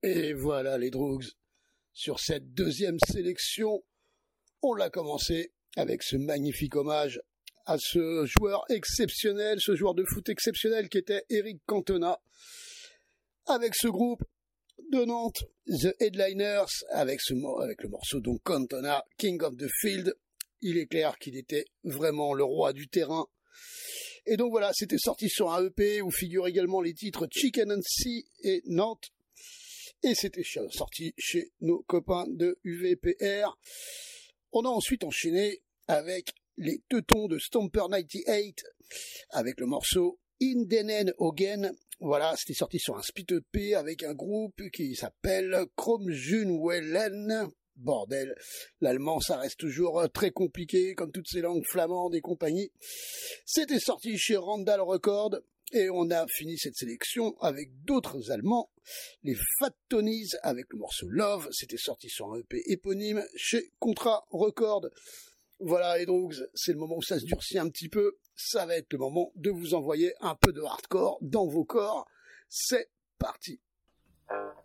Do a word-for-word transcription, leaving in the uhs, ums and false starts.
Et voilà les Droogs. Sur cette deuxième sélection, on l'a commencé avec ce magnifique hommage à ce joueur exceptionnel, ce joueur de foot exceptionnel qui était Eric Cantona, avec ce groupe de Nantes, The Headliners, avec, ce, avec le morceau donc Cantona, King of the Field. Il est clair qu'il était vraiment le roi du terrain. Et donc voilà, c'était sorti sur un E P où figurent également les titres Chicken and Sea et Nantes. Et c'était sorti chez nos copains de U V P R. On a ensuite enchaîné avec les teutons de Stomper quatre-vingt-dix-huit, avec le morceau Indenen Hogen. Voilà, c'était sorti sur un split E P avec un groupe qui s'appelle Kromjunwellen. Bordel, l'allemand ça reste toujours très compliqué, comme toutes ces langues flamandes et compagnie. C'était sorti chez Randall Records. Et on a fini cette sélection avec d'autres Allemands, les Fat Tonys avec le morceau Love, c'était sorti sur un E P éponyme chez Contra Records. Voilà les Droogs, c'est le moment où ça se durcit un petit peu, ça va être le moment de vous envoyer un peu de hardcore dans vos corps, c'est parti.